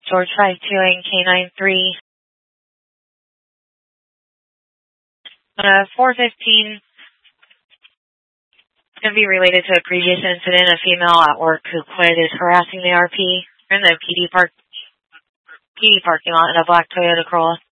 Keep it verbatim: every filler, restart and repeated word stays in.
George five two and K nine three. Uh, four fifteen. It's going to be related to a previous incident. A female at work who quit is harassing the R P in the P D park, P D parking lot in a black Toyota Corolla.